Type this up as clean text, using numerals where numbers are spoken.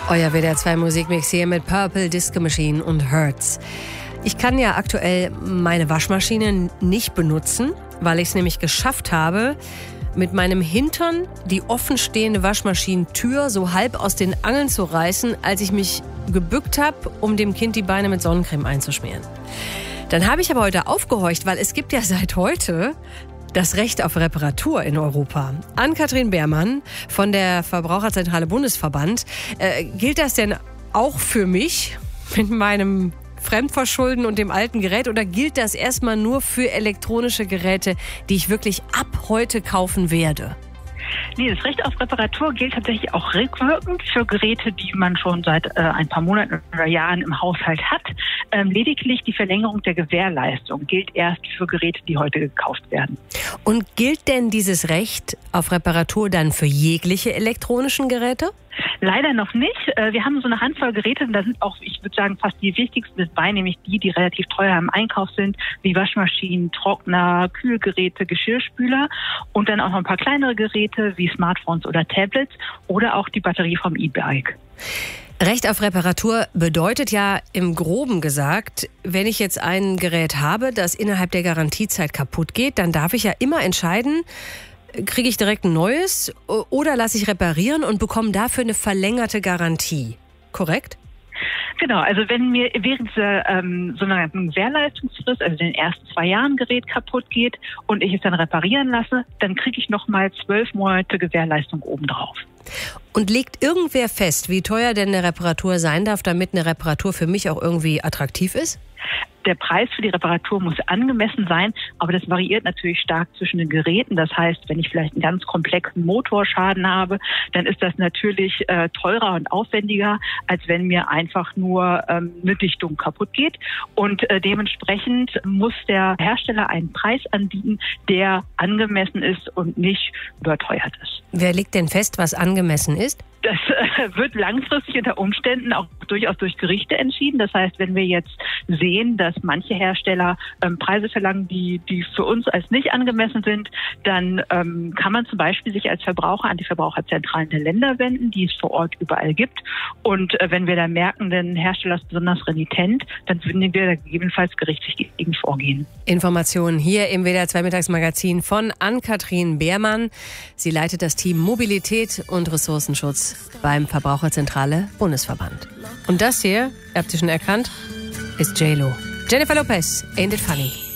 Euer WDR 2 Musikmix hier mit Purple Disco Machine und Hurts. Ich kann ja aktuell meine Waschmaschine nicht benutzen, weil ich es nämlich geschafft habe, mit meinem Hintern die offenstehende Waschmaschinentür so halb aus den Angeln zu reißen, als ich mich gebückt habe, um dem Kind die Beine mit Sonnencreme einzuschmieren. Dann habe ich aber heute aufgehorcht, weil es gibt ja seit heute das Recht auf Reparatur in Europa. Ann-Kathrin Beermann von der Verbraucherzentrale Bundesverband. Gilt das denn auch für mich mit meinem Fremdverschulden und dem alten Gerät oder gilt das erstmal nur für elektronische Geräte, die ich wirklich ab heute kaufen werde? Nee, das Recht auf Reparatur gilt tatsächlich auch rückwirkend für Geräte, die man schon seit ein paar Monaten oder Jahren im Haushalt hat. Lediglich die Verlängerung der Gewährleistung gilt erst für Geräte, die heute gekauft werden. Und gilt denn dieses Recht auf Reparatur dann für jegliche elektronischen Geräte? Leider noch nicht. Wir haben so eine Handvoll Geräte, da sind auch, ich würde sagen, fast die wichtigsten mit bei, nämlich die relativ teuer im Einkauf sind, wie Waschmaschinen, Trockner, Kühlgeräte, Geschirrspüler und dann auch noch ein paar kleinere Geräte wie Smartphones oder Tablets oder auch die Batterie vom E-Bike. Recht auf Reparatur bedeutet ja im Groben gesagt, wenn ich jetzt ein Gerät habe, das innerhalb der Garantiezeit kaputt geht, dann darf ich ja immer entscheiden, kriege ich direkt ein neues oder lasse ich reparieren und bekomme dafür eine verlängerte Garantie. Korrekt? Genau, also wenn mir während dieser sogenannten Gewährleistungsfrist, also den ersten 2 Jahren Gerät kaputt geht und ich es dann reparieren lasse, dann kriege ich nochmal 12 Monate Gewährleistung obendrauf. Und legt irgendwer fest, wie teuer denn eine Reparatur sein darf, damit eine Reparatur für mich auch irgendwie attraktiv ist? Der Preis für die Reparatur muss angemessen sein, aber das variiert natürlich stark zwischen den Geräten. Das heißt, wenn ich vielleicht einen ganz komplexen Motorschaden habe, dann ist das natürlich teurer und aufwendiger, als wenn mir einfach nur eine Dichtung kaputt geht. Und dementsprechend muss der Hersteller einen Preis anbieten, der angemessen ist und nicht überteuert ist. Wer legt denn fest, was angemessen ist? Das wird langfristig unter Umständen auch durchaus durch Gerichte entschieden. Das heißt, wenn wir jetzt sehen, dass manche Hersteller Preise verlangen, die für uns als nicht angemessen sind, dann kann man zum Beispiel sich als Verbraucher an die Verbraucherzentralen der Länder wenden, die es vor Ort überall gibt. Und wenn wir dann merken, der Hersteller ist besonders renitent, dann würden wir da gegebenenfalls gerichtlich gegen vorgehen. Informationen hier im WDR 2 Mittagsmagazin von Ann-Kathrin Beermann. Sie leitet das Team Mobilität und Ressourcenschutz beim Verbraucherzentrale Bundesverband. Und das hier, ihr habt ihr schon erkannt, ist J-Lo. Jennifer Lopez, Ain't It Funny.